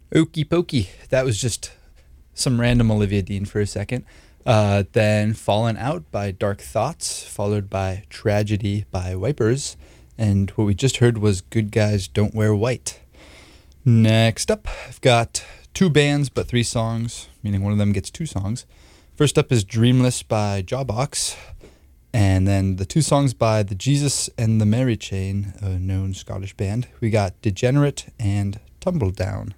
Okey pokey. That was just some random Olivia Dean for a second. Then Fallen Out by Dark Thoughts, followed by Tragedy by Wipers. And what we just heard was Good Guys Don't Wear White. Next up, I've got two bands but three songs, meaning one of them gets two songs. First up is Dreamless by Jawbox. And then the two songs by the Jesus and the Mary Chain, a known Scottish band. We got Degenerate and Tumble Down.